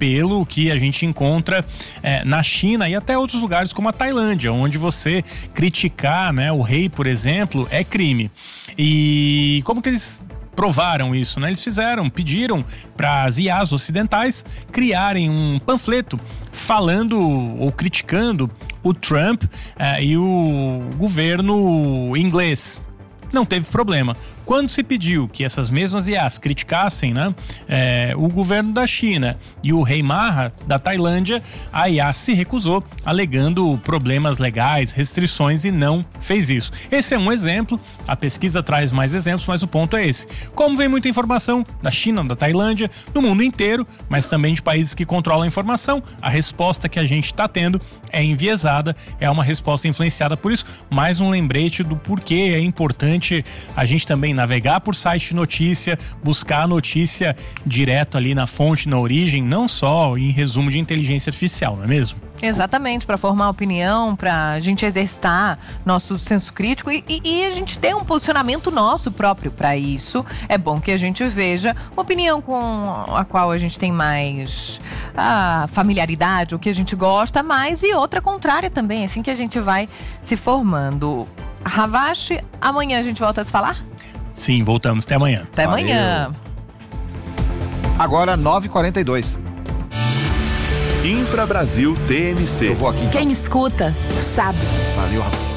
apelo que a gente encontra na China e até outros lugares como a Tailândia, onde você criticar, né, o rei, por exemplo, é crime. E como que eles provaram isso, né? Eles pediram para as IAs ocidentais criarem um panfleto falando ou criticando o Trump e o governo inglês. Não teve problema. Quando se pediu que essas mesmas IAs criticassem, né, o governo da China e o rei Maha da Tailândia, a IA se recusou, alegando problemas legais, restrições, e não fez isso. Esse é um exemplo, a pesquisa traz mais exemplos, mas o ponto é esse. Como vem muita informação da China, da Tailândia, do mundo inteiro, mas também de países que controlam a informação, a resposta que a gente está tendo é enviesada, é uma resposta influenciada por isso. Mais um lembrete do porquê é importante a gente também navegar por site de notícia, buscar a notícia direto ali na fonte, na origem, não só em resumo de inteligência artificial, não é mesmo? Exatamente, para formar opinião, para a gente exercitar nosso senso crítico e a gente ter um posicionamento nosso próprio para isso. É bom que a gente veja uma opinião com a qual a gente tem mais familiaridade, o que a gente gosta mais, e outra contrária também, assim que a gente vai se formando. Ravache, amanhã a gente volta a se falar? Sim, voltamos. Até amanhã. Até amanhã. Agora 9h42. Infra Brasil TNC. Eu vou aqui. Quem escuta, sabe. Valeu, Rafa.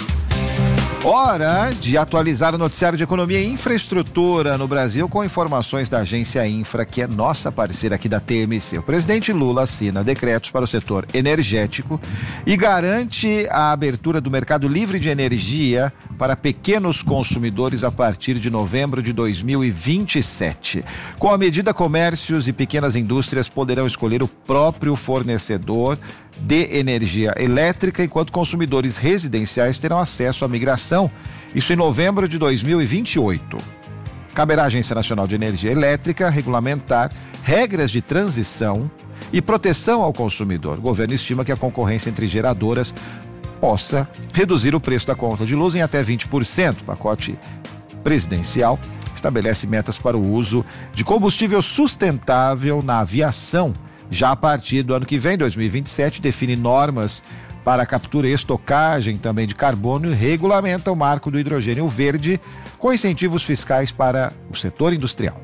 Hora de atualizar o noticiário de economia e infraestrutura no Brasil com informações da agência Infra, que é nossa parceira aqui da TMC. O presidente Lula assina decretos para o setor energético e garante a abertura do mercado livre de energia para pequenos consumidores a partir de novembro de 2027. Com a medida, comércios e pequenas indústrias poderão escolher o próprio fornecedor de energia elétrica, enquanto consumidores residenciais terão acesso à migração. Isso em novembro de 2028. Caberá à Agência Nacional de Energia Elétrica regulamentar regras de transição e proteção ao consumidor. O governo estima que a concorrência entre geradoras possa reduzir o preço da conta de luz em até 20%. O pacote presidencial estabelece metas para o uso de combustível sustentável na aviação. Já a partir do ano que vem, 2027, define normas para a captura e estocagem também de carbono e regulamenta o marco do hidrogênio verde com incentivos fiscais para o setor industrial.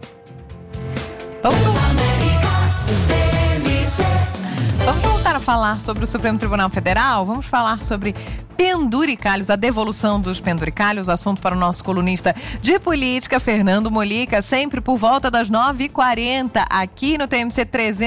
Vamos voltar a falar sobre o Supremo Tribunal Federal? Vamos falar sobre penduricalhos, a devolução dos penduricalhos, assunto para o nosso colunista de política, Fernando Molica, sempre por volta das 9h40, aqui no TMC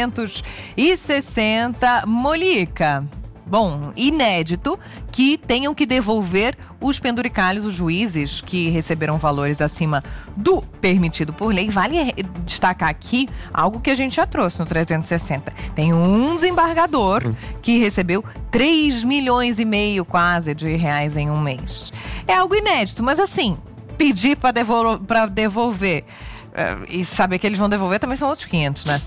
360. Molica, bom, inédito que tenham que devolver os penduricalhos, os juízes que receberam valores acima do permitido por lei. Vale destacar aqui algo que a gente já trouxe no 360. Tem um desembargador que recebeu 3,5 milhões quase de reais em um mês. É algo inédito, mas assim, pedir para devolver e saber que eles vão devolver também são outros 500, né?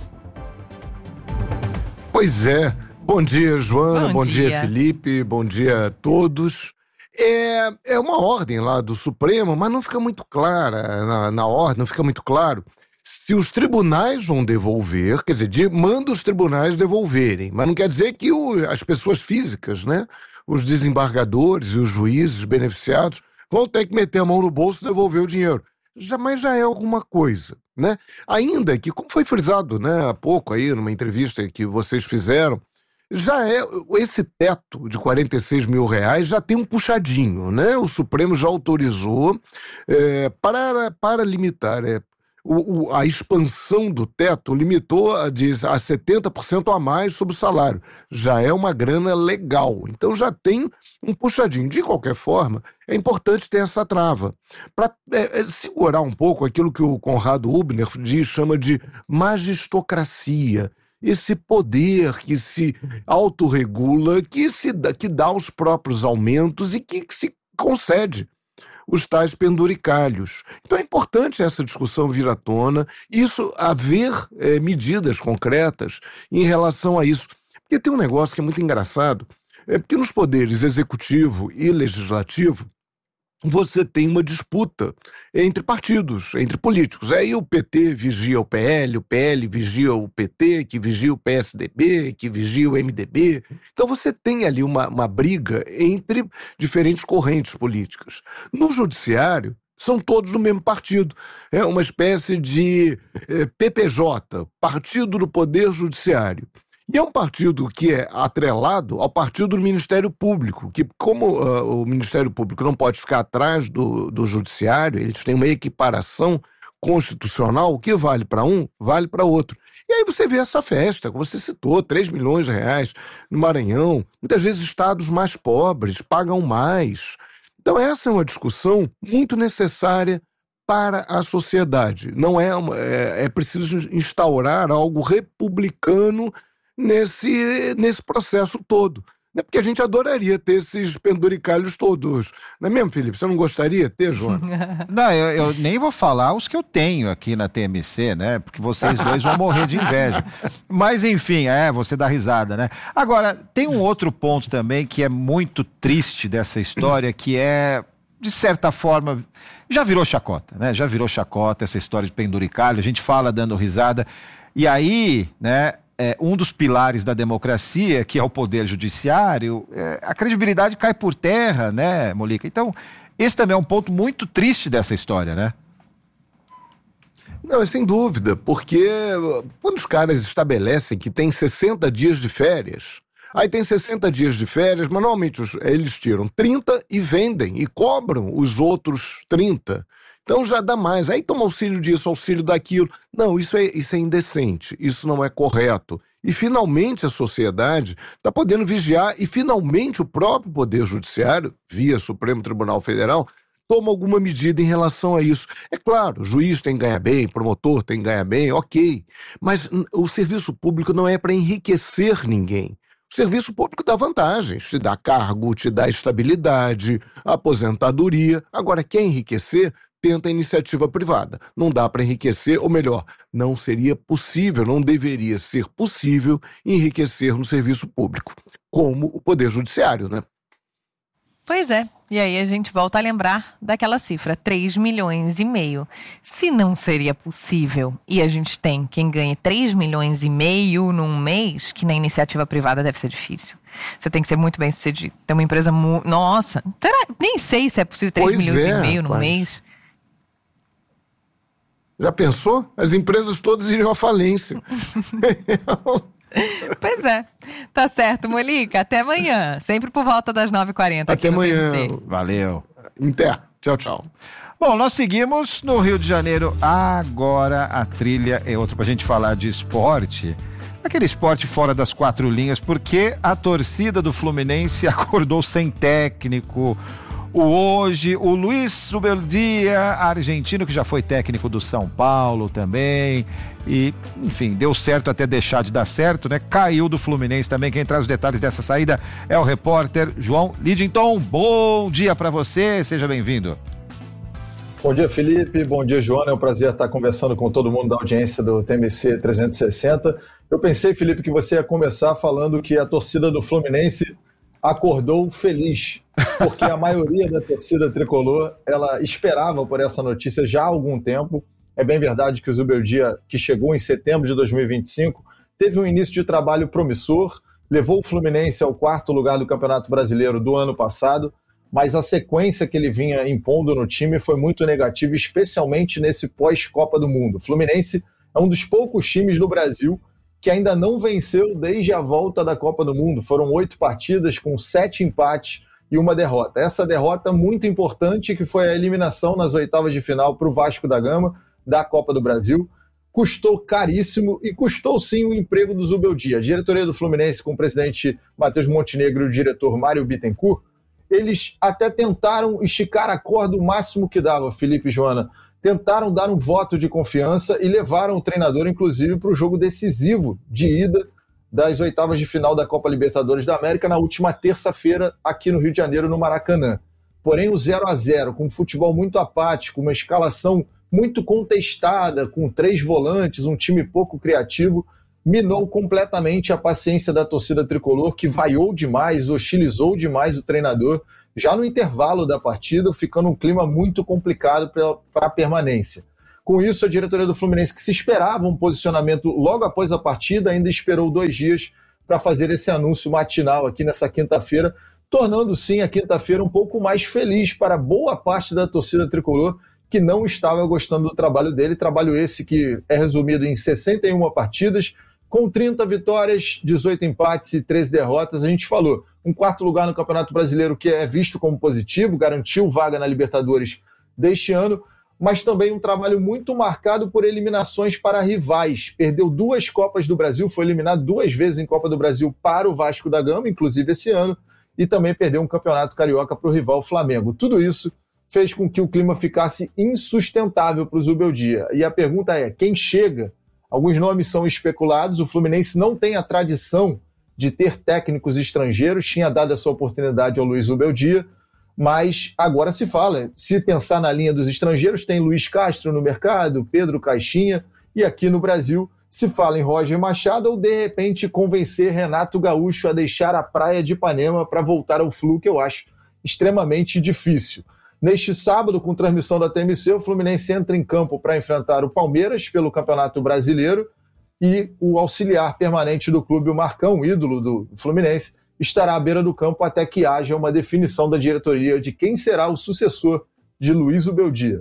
Pois é. Bom dia, Joana. Bom dia, Felipe. Bom dia a todos. É uma ordem lá do Supremo, mas não fica muito clara na ordem, não fica muito claro se os tribunais vão devolver, quer dizer, manda os tribunais devolverem, mas não quer dizer que as pessoas físicas, né, os desembargadores e os juízes beneficiados vão ter que meter a mão no bolso e devolver o dinheiro. Mas já é alguma coisa, né? Ainda que, como foi frisado, né, há pouco aí, numa entrevista que vocês fizeram, já esse teto de 46 mil reais já tem um puxadinho, né? O Supremo já autorizou para limitar a expansão do teto, limitou a 70% a mais sobre o salário. Já é uma grana legal, então já tem um puxadinho. De qualquer forma, é importante ter essa trava para segurar um pouco aquilo que o Conrado Hubner chama de magistocracia. Esse poder que se autorregula, que dá os próprios aumentos e que se concede os tais penduricalhos. Então é importante essa discussão vir à tona, isso haver medidas concretas em relação a isso. Porque tem um negócio que é muito engraçado, porque nos poderes executivo e legislativo, você tem uma disputa entre partidos, entre políticos. Aí o PT vigia o PL vigia o PT, que vigia o PSDB, que vigia o MDB. Então você tem ali uma briga entre diferentes correntes políticas. No judiciário, são todos do mesmo partido. É uma espécie de PPJ, Partido do Poder Judiciário. E é um partido que é atrelado ao partido do Ministério Público, que como o Ministério Público não pode ficar atrás do Judiciário, eles têm uma equiparação constitucional, o que vale para um, vale para outro. E aí você vê essa festa, como você citou, 3 milhões de reais no Maranhão, muitas vezes estados mais pobres pagam mais. Então essa é uma discussão muito necessária para a sociedade. Não é preciso instaurar algo republicano nesse processo todo. Não é porque a gente adoraria ter esses penduricalhos todos. Não é mesmo, Felipe? Você não gostaria de ter, João? Não, eu nem vou falar os que eu tenho aqui na TMC, né? Porque vocês dois vão morrer de inveja. Mas, enfim, você dá risada, né? Agora, tem um outro ponto também que é muito triste dessa história, que é, de certa forma, já virou chacota, né? Já virou chacota essa história de penduricalho. A gente fala dando risada. E aí, né? Um dos pilares da democracia, que é o poder judiciário, a credibilidade cai por terra, né, Molica? Então, esse também é um ponto muito triste dessa história, né? Não, sem dúvida, porque quando os caras estabelecem que tem 60 dias de férias, aí tem 60 dias de férias, mas normalmente eles tiram 30 e vendem, e cobram os outros 30. Então já dá mais, aí toma auxílio disso, auxílio daquilo. Não, isso é indecente, isso não é correto. E finalmente a sociedade está podendo vigiar e finalmente o próprio Poder Judiciário, via Supremo Tribunal Federal, toma alguma medida em relação a isso. É claro, o juiz tem que ganhar bem, o promotor tem que ganhar bem, ok. Mas o serviço público não é para enriquecer ninguém. O serviço público dá vantagens, te dá cargo, te dá estabilidade, aposentadoria. Agora, quer enriquecer, tenta a iniciativa privada. Não dá para enriquecer, ou melhor, não seria possível, não deveria ser possível enriquecer no serviço público, como o Poder Judiciário, né? Pois é, e aí a gente volta a lembrar daquela cifra, 3,5 milhões. Se não seria possível, e a gente tem quem ganhe 3,5 milhões num mês, que na iniciativa privada deve ser difícil. Você tem que ser muito bem sucedido. Tem uma empresa Nossa, nem sei se é possível 3,5 milhões num mês. Já pensou? As empresas todas iriam à falência. Pois é. Tá certo, Molica. Até amanhã. Sempre por volta das 9h40. Até amanhã. Valeu. Até. Tchau, tchau. Bom, nós seguimos no Rio de Janeiro. Agora a trilha é outra pra gente falar de esporte. Aquele esporte fora das 4 linhas, porque a torcida do Fluminense acordou sem técnico. Hoje, o Luiz Zubeldia, argentino, que já foi técnico do São Paulo também, e, enfim, deu certo até deixar de dar certo, né? Caiu do Fluminense também. Quem traz os detalhes dessa saída é o repórter João Lidington. Bom dia para você, seja bem-vindo. Bom dia, Felipe. Bom dia, Joana. É um prazer estar conversando com todo mundo da audiência do TMC 360. Eu pensei, Felipe, que você ia começar falando que a torcida do Fluminense acordou feliz, porque a maioria da torcida tricolor, ela esperava por essa notícia já há algum tempo. É bem verdade que o Zubeldia, que chegou em setembro de 2025, teve um início de trabalho promissor, levou o Fluminense ao 4º lugar do Campeonato Brasileiro do ano passado, mas a sequência que ele vinha impondo no time foi muito negativa, especialmente nesse pós-Copa do Mundo. O Fluminense é um dos poucos times do Brasil que ainda não venceu desde a volta da Copa do Mundo. Foram 8 partidas com 7 empates e 1 derrota. Essa derrota muito importante, que foi a eliminação nas oitavas de final para o Vasco da Gama da Copa do Brasil, custou caríssimo e custou sim o emprego do Zubeldia. A diretoria do Fluminense, com o presidente Matheus Montenegro e o diretor Mário Bittencourt, eles até tentaram esticar a corda o máximo que dava, Felipe e Joana. Tentaram dar um voto de confiança e levaram o treinador, inclusive, para o jogo decisivo de ida das oitavas de final da Copa Libertadores da América na última terça-feira aqui no Rio de Janeiro, no Maracanã. Porém, o 0-0, com um futebol muito apático, uma escalação muito contestada, com 3 volantes, um time pouco criativo, minou completamente a paciência da torcida tricolor, que vaiou demais, hostilizou demais o treinador, já no intervalo da partida, ficando um clima muito complicado para a permanência. Com isso, a diretoria do Fluminense, que se esperava um posicionamento logo após a partida, ainda esperou 2 dias para fazer esse anúncio matinal aqui nessa quinta-feira, tornando sim a quinta-feira um pouco mais feliz para boa parte da torcida tricolor, que não estava gostando do trabalho dele, trabalho esse que é resumido em 61 partidas, com 30 vitórias, 18 empates e 13 derrotas. A gente falou, um 4º lugar no Campeonato Brasileiro, que é visto como positivo, garantiu vaga na Libertadores deste ano, mas também um trabalho muito marcado por eliminações para rivais. Perdeu 2 Copas do Brasil, foi eliminado 2 vezes em Copa do Brasil para o Vasco da Gama, inclusive esse ano, e também perdeu um Campeonato Carioca para o rival Flamengo. Tudo isso fez com que o clima ficasse insustentável para o Zubeldia. E a pergunta é, quem chega? Alguns nomes são especulados, o Fluminense não tem a tradição de ter técnicos estrangeiros, tinha dado essa oportunidade ao Luiz Zubeldia, mas agora se fala, se pensar na linha dos estrangeiros, tem Luiz Castro no mercado, Pedro Caixinha, e aqui no Brasil se fala em Roger Machado ou, de repente, convencer Renato Gaúcho a deixar a praia de Ipanema para voltar ao Flu, que eu acho extremamente difícil. Neste sábado, com transmissão da TMC, o Fluminense entra em campo para enfrentar o Palmeiras pelo Campeonato Brasileiro e o auxiliar permanente do clube, o Marcão, ídolo do Fluminense, estará à beira do campo até que haja uma definição da diretoria de quem será o sucessor de Luiz Zubeldia.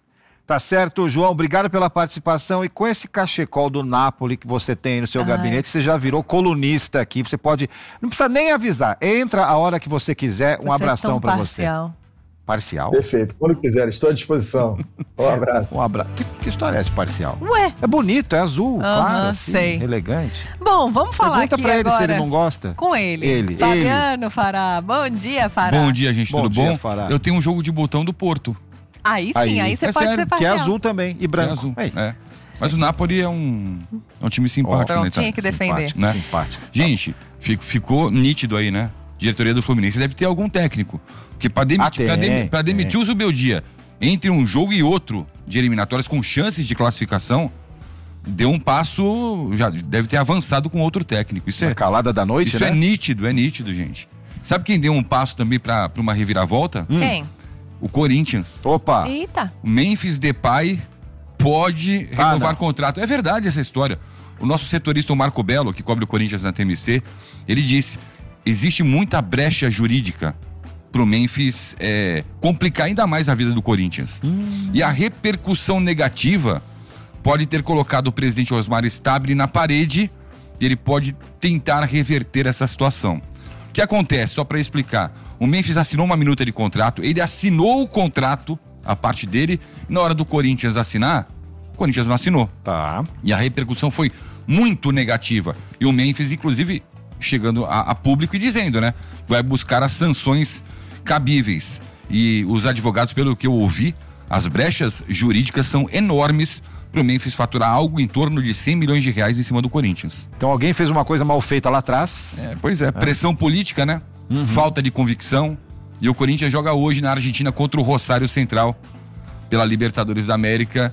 Tá certo, João, obrigado pela participação, e com esse cachecol do Napoli que você tem no seu gabinete, você já virou colunista aqui, você pode, não precisa nem avisar, entra a hora que você quiser, um abração para você. Parcial? Perfeito, quando quiser, estou à disposição. Um abraço. Um abraço. Que história é essa, parcial? Ué? É bonito, é azul, claro, assim, sei. elegante. Bom, vamos falar Pergunta aqui pra ele agora se ele não gosta. com ele. Fabiano Fará. Bom dia, Fará. Bom dia, gente, tudo bom? Fará. Eu tenho um jogo de botão do Porto. Aí sim, aí você pode sério, ser parcial. Que é azul também, e branco. É azul, Mas o Napoli é um time simpático, Pronto, né? tinha que defender. Né? Simpático. Gente, ficou nítido aí, né? Diretoria do Fluminense deve ter algum técnico. Porque pra demitir o Zubeldia entre um jogo e outro de eliminatórias com chances de classificação, deu um passo, já deve ter avançado com outro técnico. Isso uma calada da noite, isso né? É nítido, gente. Sabe quem deu um passo também pra uma reviravolta? Quem? O Corinthians. Opa! Eita! O Memphis Depay pode renovar contrato. É verdade essa história. O nosso setorista, o Marco Belo, que cobre o Corinthians na TMC, ele disse, existe muita brecha jurídica pro Memphis complicar ainda mais a vida do Corinthians. E a repercussão negativa pode ter colocado o presidente Osmar Stabile na parede e ele pode tentar reverter essa situação. O que acontece? Só para explicar, o Memphis assinou uma minuta de contrato, ele assinou o contrato, a parte dele, e na hora do Corinthians assinar, o Corinthians não assinou. Tá. E a repercussão foi muito negativa. E o Memphis, inclusive, chegando a público e dizendo, né? Vai buscar as sanções cabíveis. E os advogados, pelo que eu ouvi, as brechas jurídicas são enormes para o Memphis faturar algo em torno de 100 milhões de reais em cima do Corinthians. Então alguém fez uma coisa mal feita lá atrás. Pois é, pressão política, né? Falta de convicção. E o Corinthians joga hoje na Argentina contra o Rosário Central pela Libertadores da América.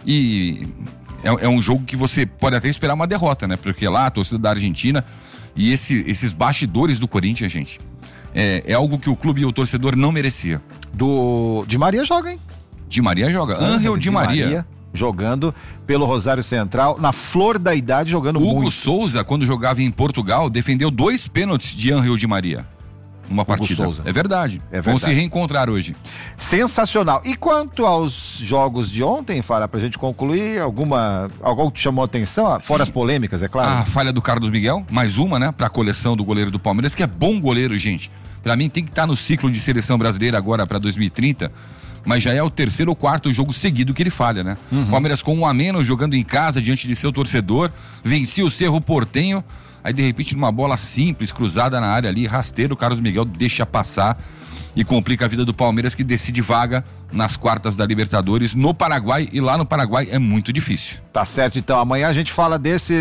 E é um jogo que você pode até esperar uma derrota, né? Porque lá a torcida da Argentina e esses bastidores do Corinthians, gente, é algo que o clube e o torcedor não merecia. Di Maria joga, hein? Di Maria joga. Ángel Di Maria jogando pelo Rosário Central, na flor da idade, jogando muito. Hugo Souza, quando jogava em Portugal, defendeu 2 pênaltis de Ángel Di Maria numa partida. Souza. É verdade. Vão se reencontrar hoje. Sensacional. E quanto aos jogos de ontem, Fará, pra gente concluir, algo te chamou a atenção? Fora as polêmicas, é claro. A falha do Carlos Miguel, mais uma, né? Pra coleção do goleiro do Palmeiras, que é bom goleiro, gente. Pra mim tem que estar no ciclo de seleção brasileira agora pra 2030. Mas já é o 3º ou 4º jogo seguido que ele falha, né? Palmeiras com 1 a menos, jogando em casa diante de seu torcedor, vencia o Cerro Porteño, aí de repente numa bola simples, cruzada na área ali, rasteiro, o Carlos Miguel deixa passar e complica a vida do Palmeiras, que decide vaga nas quartas da Libertadores no Paraguai, e lá no Paraguai é muito difícil. Tá certo, então amanhã a gente fala desses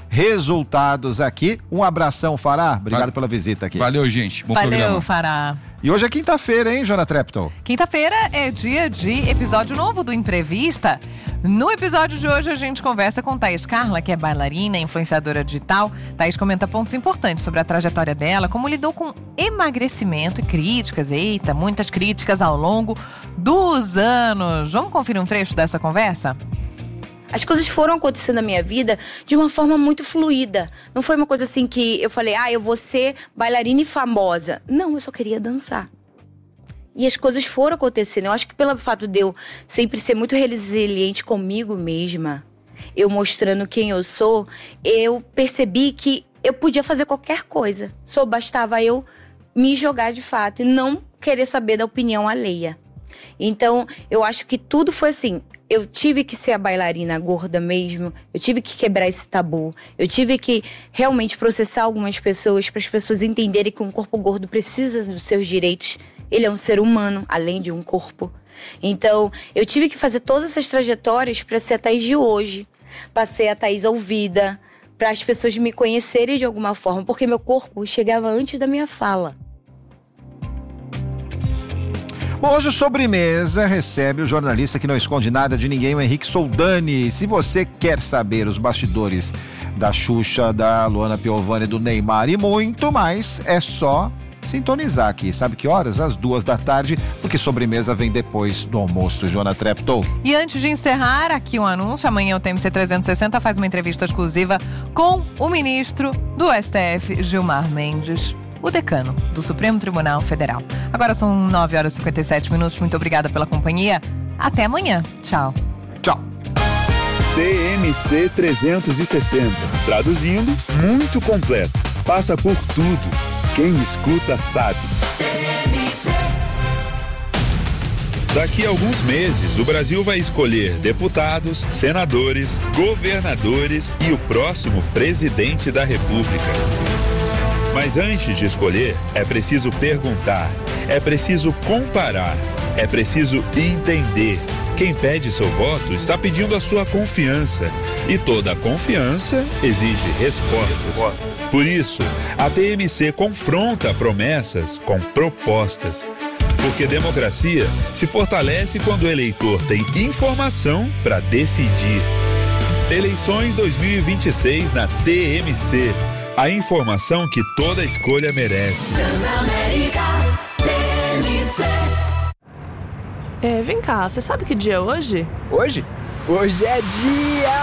resultados aqui. Um abração, Fará. Obrigado pela visita aqui. Valeu, gente. Bom programa. Valeu, Fará. E hoje é quinta-feira, hein, Joana Treptow? Quinta-feira é dia de episódio novo do Entrevista. No episódio de hoje a gente conversa com Thaís Carla, que é bailarina, influenciadora digital. Thaís comenta pontos importantes sobre a trajetória dela, como lidou com emagrecimento e críticas. Eita, muitas críticas ao longo dos anos. Vamos conferir um trecho dessa conversa? As coisas foram acontecendo na minha vida de uma forma muito fluida. Não foi uma coisa assim que eu falei, eu vou ser bailarina e famosa. Não, eu só queria dançar. E as coisas foram acontecendo. Eu acho que pelo fato de eu sempre ser muito resiliente comigo mesma, eu mostrando quem eu sou, eu percebi que eu podia fazer qualquer coisa. Só bastava eu me jogar de fato e não querer saber da opinião alheia. Então, eu acho que tudo foi assim. Eu tive que ser a bailarina gorda mesmo, eu tive que quebrar esse tabu, eu tive que realmente processar algumas pessoas para as pessoas entenderem que um corpo gordo precisa dos seus direitos. Ele é um ser humano, além de um corpo. Então, eu tive que fazer todas essas trajetórias para ser a Thaís de hoje, para ser a Thaís ouvida, para as pessoas me conhecerem de alguma forma, porque meu corpo chegava antes da minha fala. Bom, hoje o Sobremesa recebe o jornalista que não esconde nada de ninguém, o Henrique Soldani. Se você quer saber os bastidores da Xuxa, da Luana Piovani, do Neymar e muito mais, é só sintonizar aqui. Sabe que horas? Às 14h, porque Sobremesa vem depois do almoço. Joana Treptow. E antes de encerrar, aqui um anúncio. Amanhã o TMC 360 faz uma entrevista exclusiva com o ministro do STF, Gilmar Mendes, o decano do Supremo Tribunal Federal. Agora são 9h57. Muito obrigada pela companhia. Até amanhã. Tchau. Tchau. TMC 360. Traduzindo, muito completo. Passa por tudo. Quem escuta sabe. Daqui a alguns meses, o Brasil vai escolher deputados, senadores, governadores e o próximo presidente da República. Mas antes de escolher, é preciso perguntar, é preciso comparar, é preciso entender. Quem pede seu voto está pedindo a sua confiança. E toda confiança exige respostas. Por isso, a TMC confronta promessas com propostas. Porque democracia se fortalece quando o eleitor tem informação para decidir. Eleições 2026 na TMC. A informação que toda escolha merece. Vem cá, você sabe que dia é hoje? Hoje? Hoje é dia